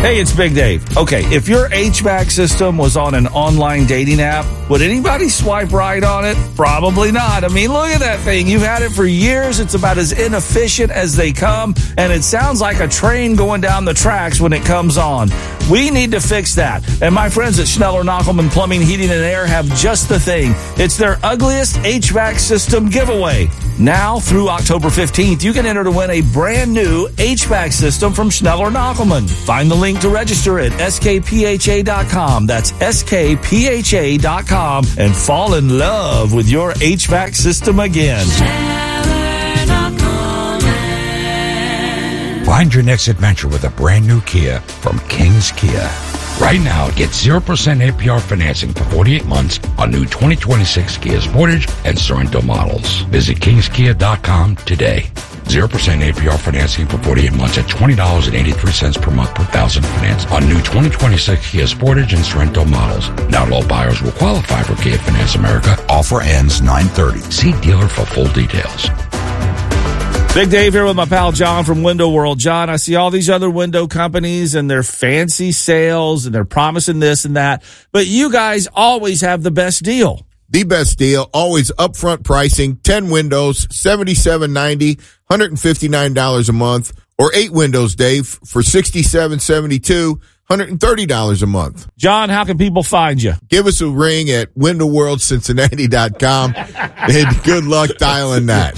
Hey, it's Big Dave. Okay, if your HVAC system was on an online dating app, would anybody swipe right on it? Probably not. I mean, look at that thing. You've had it for years. It's about as inefficient as they come, and it sounds like a train going down the tracks when it comes on. We need to fix that. And my friends at Schneller Knockelman Plumbing, Heating, and Air have just the thing. It's their ugliest HVAC system giveaway. Now, through October 15th, you can enter to win a brand new HVAC system from Schneller Knockelman. Find the link to register at skpha.com. That's skpha.com and fall in love with your HVAC system again. Find your next adventure with a brand new Kia from King's Kia. Right now, get 0% APR financing for 48 months on new 2026 Kia Sportage and Sorento models. Visit kingskia.com today. 0% APR financing for 48 months at $20.83 per month per thousand finance on new 2026 Kia Sportage and Sorento models. Not all buyers will qualify for Kia Finance America. Offer ends 9/30. See dealer for full details. Big Dave here with my pal John from Window World. John, I see all these other window companies and their fancy sales and they're promising this and that, but you guys always have the best deal. The best deal, always upfront pricing, 10 windows, $77.90, $159 a month, or 8 windows, Dave, for $67.72, $130 a month. John, how can people find you? Give us a ring at windowworldcincinnati.com and good luck dialing that.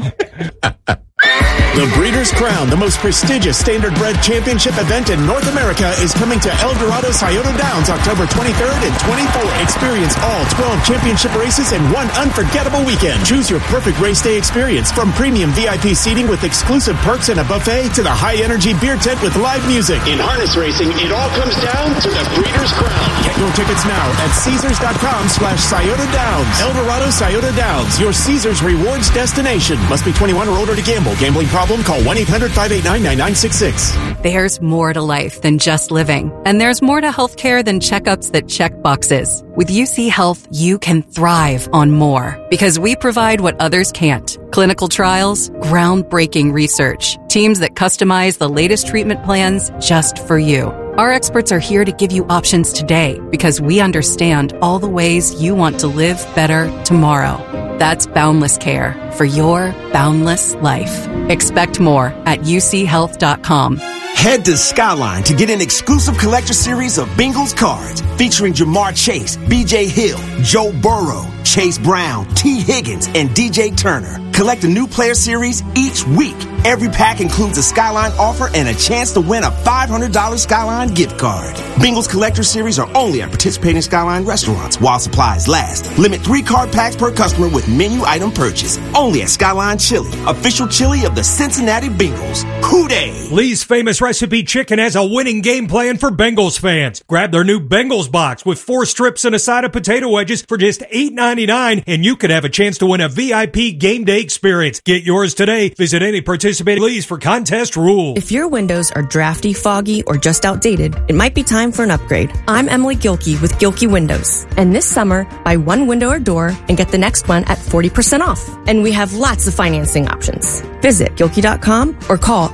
The Breeders' Crown, the most prestigious standardbred championship event in North America, is coming to El Dorado Scioto Downs October 23rd and 24th. Experience all 12 championship races in one unforgettable weekend. Choose your perfect race day experience, from premium VIP seating with exclusive perks and a buffet to the high-energy beer tent with live music. In harness racing, it all comes down to the Breeders' Crown. Get your tickets now at Caesars.com/Scioto Downs. El Dorado Scioto Downs, your Caesars Rewards destination. Must be 21 or older to gamble. Gambling problem? Call 1-800-589-9966. There's more to life than just living. And there's more to healthcare than checkups that check boxes. With UC Health, you can thrive on more. Because we provide what others can't. Clinical trials, groundbreaking research, teams that customize the latest treatment plans just for you. Our experts are here to give you options today because we understand all the ways you want to live better tomorrow. That's Boundless Care for your boundless life. Expect more at uchealth.com. Head to Skyline to get an exclusive collector series of Bengals cards featuring Jamar Chase, B.J. Hill, Joe Burrow, Chase Brown, T. Higgins, and D.J. Turner. Collect a new player series each week. Every pack includes a Skyline offer and a chance to win a $500 Skyline gift card. Bengals collector series are only at participating Skyline restaurants while supplies last. Limit 3 card packs per customer with menu item purchase. Only at Skyline Chili, official chili of the Cincinnati Bengals. Hooday! Lee's Famous Recipe Chicken has a winning game plan for Bengals fans. Grab their new Bengals box with 4 strips and a side of potato wedges for just $8.99, and you could have a chance to win a VIP game day experience. Get yours today. Visit any participating Lee's for contest rules. If your windows are drafty, foggy, or just outdated, it might be time for an upgrade. I'm Emily Gilkey with Gilkey Windows. And this summer, buy 1 window or door and get the next one at 40% off. And we have lots of financing options. Visit Gilkey.com or call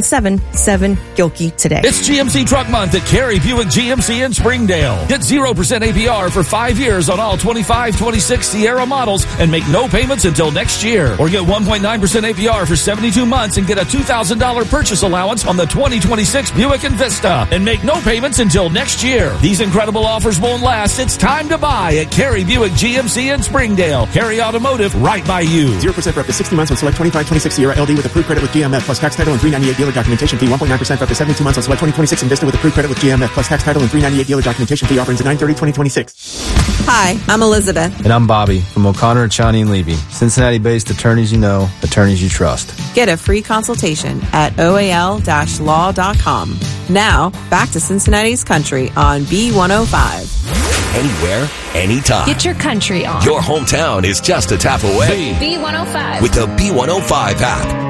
877-7-GILKEY today. It's GMC Truck Month at Cary Buick GMC in Springdale. Get 0% APR for 5 years on all 25, 26 Sierra models and make no payments until next year. Or get 1.9% APR for 72 months and get a $2,000 purchase allowance on the 2026 Buick Envista and make no payments until next year. These incredible offers won't last. It's time to buy at Cary Buick GMC in Springdale. Cary Automotive, right by you. 0% for up to 60 months on select 25, 26 Sierra LD with approved credit with GMF plus tax title and $398 dealer documentation fee. 1.9% for up to 72 months on select 2026 Envista with approved credit with GMF plus tax title and $398 dealer documentation fee. Offerings at 9/30/2026. Hi, I'm Elizabeth. And I'm Bobby from O'Connor, Chani & Levy. Cincinnati-based attorneys you know, attorneys you trust. Get a free consultation at oal-law.com. Now, back to Cincinnati's country on B105. Anywhere, anytime. Get your country on. Your hometown is just a tap away. B105. With the B105 app.